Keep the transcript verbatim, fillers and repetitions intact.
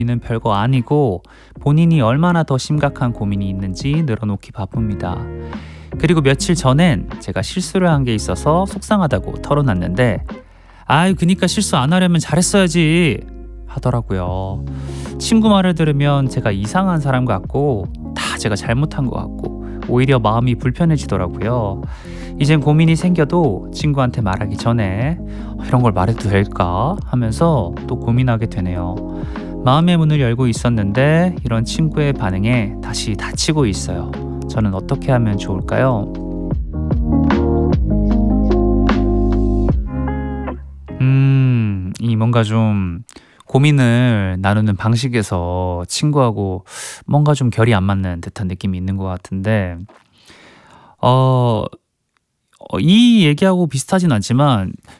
이는 별거 아니고 본인이 얼마나 더 심각한 고민이 있는지 늘어놓기 바쁩니다. 그리고 며칠 전엔 제가 실수를 한 게 있어서 속상하다고 털어놨는데 아이 그니까 실수 안 하려면 잘했어야지 하더라고요. 친구 말을 들으면 제가 이상한 사람 같고 다 제가 잘못한 것 같고 오히려 마음이 불편해지더라고요. 이젠 고민이 생겨도 친구한테 말하기 전에 이런 걸 말해도 될까 하면서 또 고민하게 되네요. 마음의 문을 열고 있었는데 이런 친구의 반응에 다시 닫히고 있어요. 저는 어떻게 하면 좋을까요? 음, 이 뭔가 좀 고민을 나누는 방식에서 친구하고 뭔가 좀 결이 안 맞는 듯한 느낌이 있는 것 같은데, 어, 어, 이 얘기하고 비슷하진 않지만